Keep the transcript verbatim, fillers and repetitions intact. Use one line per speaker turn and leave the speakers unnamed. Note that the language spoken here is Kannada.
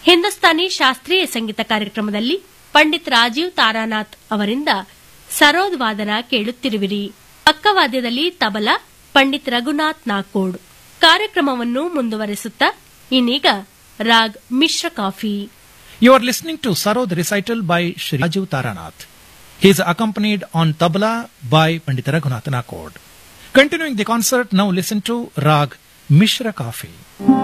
ಹಿಂದೂಸ್ತಾನಿ ಶಾಸ್ತ್ರೀಯ ಸಂಗೀತ ಕಾರ್ಯಕ್ರಮದಲ್ಲಿ ಪಂಡಿತ್ ರಾಜೀವ್ ತಾರಾನಾಥ್ ಅವರಿಂದ ಸರೋದ್ ವಾದನ ಕೇಳುತ್ತಿರುವಿರಿ. ಪಕ್ಕವಾದ್ಯದಲ್ಲಿ ತಬಲಾ ಪಂಡಿತ್ ರಘುನಾಥ್ ನಾಕೋಡ್. ಕಾರ್ಯಕ್ರಮವನ್ನು ಮುಂದುವರೆಸುತ್ತಾ ಇನ್ನೀಗ ರಾಗ್ ಮಿಶ್ರ coffee.
You are listening to Sarod recital by Shri Rajiv Taranath. He is accompanied on tabla by Pandit Raghunath Nakod. Continuing the concert, now listen to Rag Mishra Kafi.